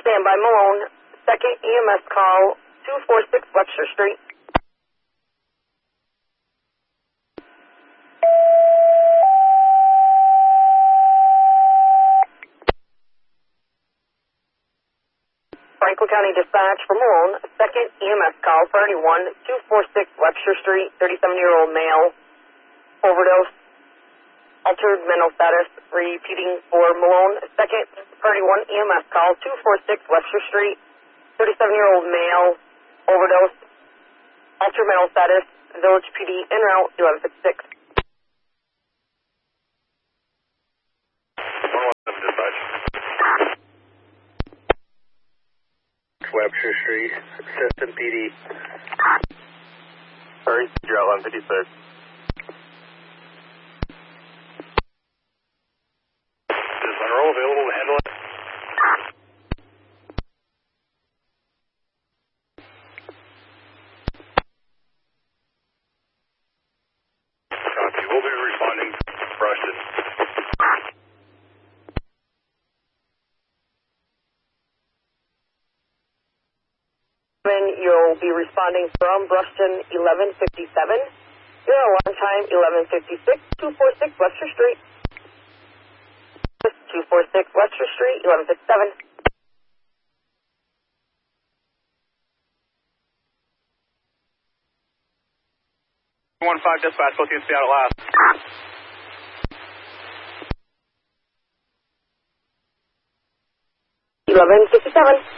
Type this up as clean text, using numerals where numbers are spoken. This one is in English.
Standby Malone, second EMS call, 246 Webster Street. Franklin County Dispatch for Malone, second EMS call, 246 Webster Street, 37-year-old male, overdose, altered mental status, repeating for Malone, second 31 EMS call, 246 Webster Street, 37-year-old male, overdose, altered mental status, Village PD, en route, 1156. Webster Street, Assistant PD. Hurry, you're at 1156. Is Monroe available to handle it? Copy. We'll be responding to Bruston. You'll be responding from Bruston 1157. Your alarm time 1156, 246 Webster Street. 246 Webster Street, 1157. 15 dispatch, both units be out at last. 1157.